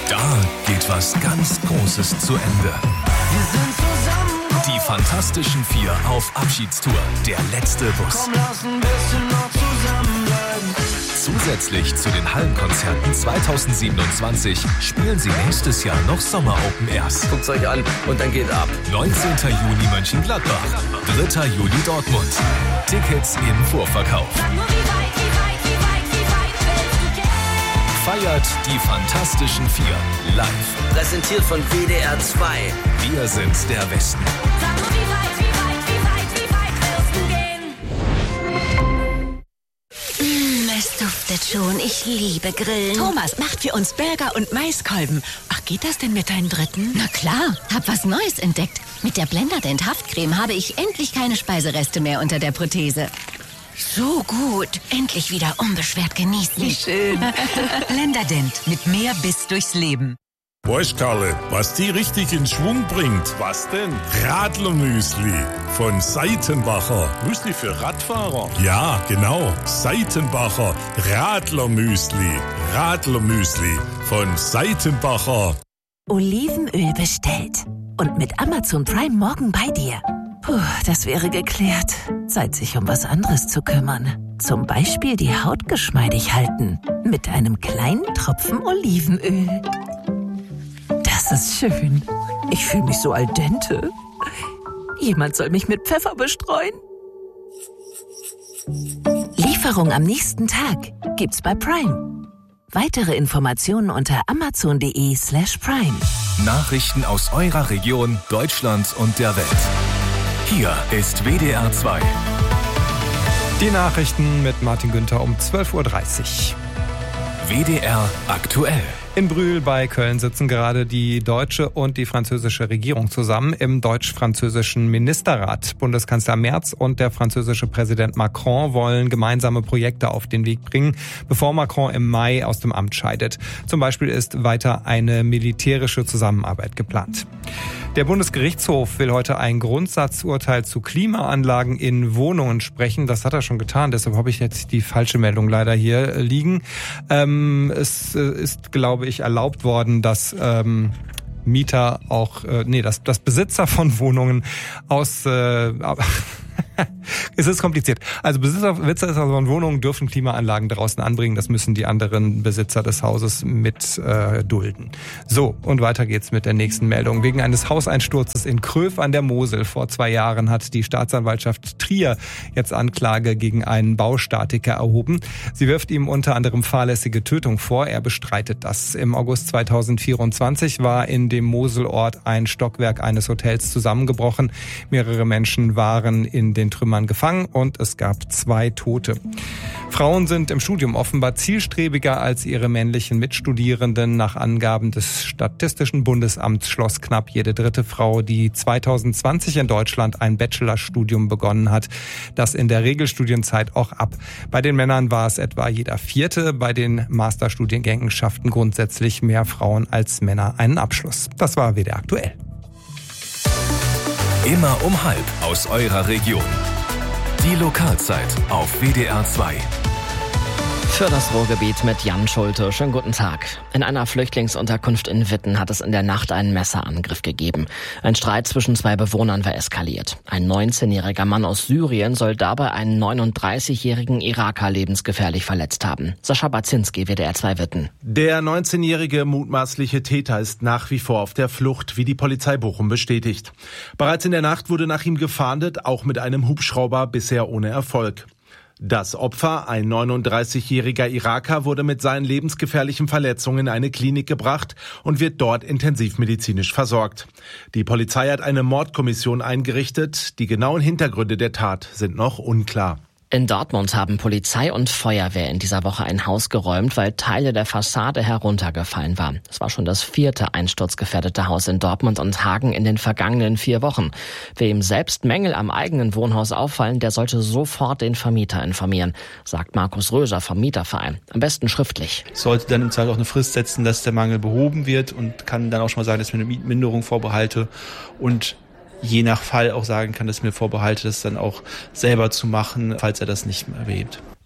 Da geht was ganz Großes zu Ende. Wir sind zusammen. Die Fantastischen Vier auf Abschiedstour. Der letzte Bus. Komm, lass ein bisschen noch zusammenbleiben. Zusätzlich zu den Hallenkonzerten 2027 spielen sie nächstes Jahr noch Sommer-Open-Airs. Guckt's euch an und dann geht ab. 19. Juni Mönchengladbach, 3. Juli Dortmund. Tickets im Vorverkauf. Feiert die Fantastischen Vier live. Präsentiert von WDR 2. Wir sind der Westen. Es duftet schon. Ich liebe Grillen. Thomas macht für uns Burger und Maiskolben. Ach, geht das denn mit deinen Dritten? Na klar, hab was Neues entdeckt. Mit der Blenderdent Haftcreme habe ich endlich keine Speisereste mehr unter der Prothese. So gut. Endlich wieder unbeschwert genießen. Wie schön. Blenderdent mit mehr Biss durchs Leben. Weißt, Karle, was die richtig in Schwung bringt? Was denn? Radlermüsli von Seitenbacher. Müsli für Radfahrer? Ja, genau. Seitenbacher Radlermüsli. Radlermüsli von Seitenbacher. Olivenöl bestellt. Und mit Amazon Prime morgen bei dir. Puh, das wäre geklärt. Zeit, sich um was anderes zu kümmern. Zum Beispiel die Haut geschmeidig halten. Mit einem kleinen Tropfen Olivenöl. Das ist schön. Ich fühle mich so al dente. Jemand soll mich mit Pfeffer bestreuen. Lieferung am nächsten Tag gibt's bei Prime. Weitere Informationen unter amazon.de/prime. Nachrichten aus eurer Region, Deutschland und der Welt. Hier ist WDR 2. Die Nachrichten mit Martin Günther um 12.30 Uhr. WDR aktuell. In Brühl bei Köln sitzen gerade die deutsche und die französische Regierung zusammen im deutsch-französischen Ministerrat. Bundeskanzler Merz und der französische Präsident Macron wollen gemeinsame Projekte auf den Weg bringen, bevor Macron im Mai aus dem Amt scheidet. Zum Beispiel ist weiter eine militärische Zusammenarbeit geplant. Der Bundesgerichtshof will heute ein Grundsatzurteil zu Klimaanlagen in Wohnungen sprechen. Das hat er schon getan, deshalb habe ich jetzt die falsche Meldung leider hier liegen. Es ist, glaube ich, erlaubt worden, dass Mieter auch, dass Besitzer von Wohnungen aus es ist kompliziert. Also Besitzer von Wohnungen dürfen Klimaanlagen draußen anbringen. Das müssen die anderen Besitzer des Hauses mit dulden. So, und weiter geht's mit der nächsten Meldung. Wegen eines Hauseinsturzes in Kröv an der Mosel vor 2 Jahren hat die Staatsanwaltschaft Trier jetzt Anklage gegen einen Baustatiker erhoben. Sie wirft ihm unter anderem fahrlässige Tötung vor. Er bestreitet das. Im August 2024 war in dem Moselort ein Stockwerk eines Hotels zusammengebrochen. Mehrere Menschen waren in den Trümmern gefangen und es gab 2 Tote. Frauen sind im Studium offenbar zielstrebiger als ihre männlichen Mitstudierenden. Nach Angaben des Statistischen Bundesamts schloss knapp jede 3. Frau, die 2020 in Deutschland ein Bachelorstudium begonnen hat, das in der Regelstudienzeit auch ab. Bei den Männern war es etwa jeder 4. Bei den Masterstudiengängen schafften grundsätzlich mehr Frauen als Männer einen Abschluss. Das war WDR aktuell. Immer um halb aus eurer Region. Die Lokalzeit auf WDR 2. Für das Ruhrgebiet mit Jan Schulte. Schönen guten Tag. In einer Flüchtlingsunterkunft in Witten hat es in der Nacht einen Messerangriff gegeben. Ein Streit zwischen 2 Bewohnern war eskaliert. Ein 19-jähriger Mann aus Syrien soll dabei einen 39-jährigen Iraker lebensgefährlich verletzt haben. Sascha Baczynski, WDR 2 Witten. Der 19-jährige mutmaßliche Täter ist nach wie vor auf der Flucht, wie die Polizei Bochum bestätigt. Bereits in der Nacht wurde nach ihm gefahndet, auch mit einem Hubschrauber, bisher ohne Erfolg. Das Opfer, ein 39-jähriger Iraker, wurde mit seinen lebensgefährlichen Verletzungen in eine Klinik gebracht und wird dort intensivmedizinisch versorgt. Die Polizei hat eine Mordkommission eingerichtet. Die genauen Hintergründe der Tat sind noch unklar. In Dortmund haben Polizei und Feuerwehr in dieser Woche ein Haus geräumt, weil Teile der Fassade heruntergefallen waren. Es war schon das 4. einsturzgefährdete Haus in Dortmund und Hagen in den vergangenen 4 Wochen. Wer ihm selbst Mängel am eigenen Wohnhaus auffallen, der sollte sofort den Vermieter informieren, sagt Markus Röser vom Mieterverein. Am besten schriftlich. Sollte dann im Zweifel auch eine Frist setzen, dass der Mangel behoben wird und kann dann auch schon mal sagen, dass ich mir eine Mietminderung vorbehalte und je nach Fall auch sagen kann, dass ich mir vorbehalte, das dann auch selber zu machen, falls er das nicht mehr behebt.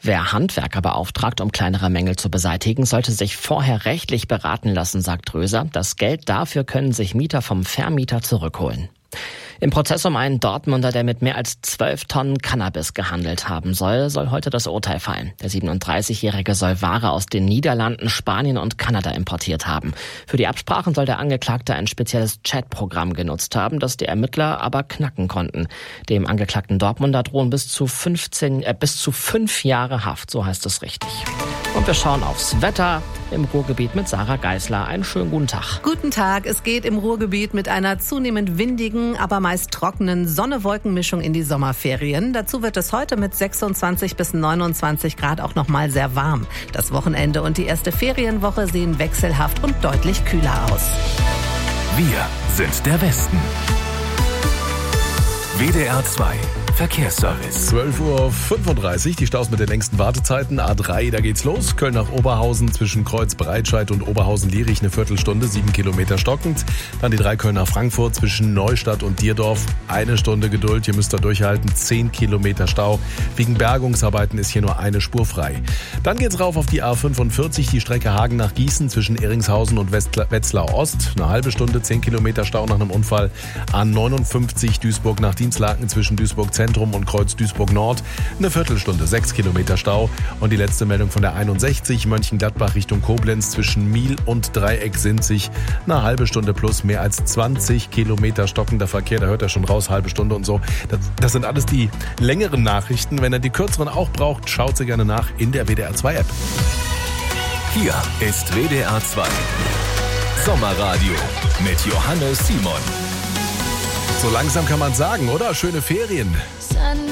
Wer Handwerker beauftragt, um kleinere Mängel zu beseitigen, sollte sich vorher rechtlich beraten lassen, sagt Röser. Das Geld dafür können sich Mieter vom Vermieter zurückholen. Im Prozess um einen Dortmunder, der mit mehr als 12 Tonnen Cannabis gehandelt haben soll heute das Urteil fallen. Der 37-Jährige soll Ware aus den Niederlanden, Spanien und Kanada importiert haben. Für die Absprachen soll der Angeklagte ein spezielles Chatprogramm genutzt haben, das die Ermittler aber knacken konnten. Dem angeklagten Dortmunder drohen bis zu 5 Jahre Haft, so heißt es richtig. Und wir schauen aufs Wetter im Ruhrgebiet mit Sarah Geisler. Einen schönen guten Tag. Guten Tag. Es geht im Ruhrgebiet mit einer zunehmend windigen, aber meist trockenen Sonne-Wolken-Mischung in die Sommerferien. Dazu wird es heute mit 26 bis 29 Grad auch nochmal sehr warm. Das Wochenende und die erste Ferienwoche sehen wechselhaft und deutlich kühler aus. Wir sind der Westen. WDR 2 Verkehrsservice. 12:35 Uhr, die Staus mit den längsten Wartezeiten. A3, da geht's los. Köln nach Oberhausen zwischen Kreuz-Breitscheid und Oberhausen-Lierich eine Viertelstunde, 7 Kilometer stockend. Dann die 3 Köln nach Frankfurt zwischen Neustadt und Dierdorf. 1 Stunde Geduld, hier müsst ihr durchhalten. 10 Kilometer Stau. Wegen Bergungsarbeiten ist hier nur eine Spur frei. Dann geht's rauf auf die A45, die Strecke Hagen nach Gießen zwischen Eringshausen und Wetzlar Ost. Eine halbe Stunde, 10 Kilometer Stau nach einem Unfall. A59 Duisburg nach Dienstlaken zwischen Duisburg Zentrum und Kreuz Duisburg Nord. Eine Viertelstunde, 6 Kilometer Stau. Und die letzte Meldung von der 61 Mönchengladbach Richtung Koblenz zwischen Miel und Dreieck-Sinzig. Eine halbe Stunde plus mehr als 20 Kilometer stockender Verkehr. Da hört er schon raus, halbe Stunde und so. Das sind alles die längeren Nachrichten. Wenn er die kürzeren auch braucht, schaut sie gerne nach in der WDR 2 App. Hier ist WDR 2 Sommerradio mit Johannes Simon. So langsam kann man sagen, oder? Schöne Ferien.